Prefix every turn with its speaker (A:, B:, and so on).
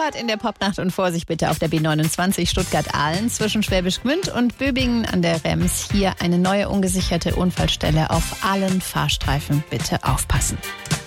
A: Stuttgart in der Popnacht und Vorsicht bitte auf der B29 Stuttgart-Ahlen zwischen Schwäbisch Gmünd und Böbingen an der Rems. Hier eine neue ungesicherte Unfallstelle auf allen Fahrstreifen. Bitte aufpassen.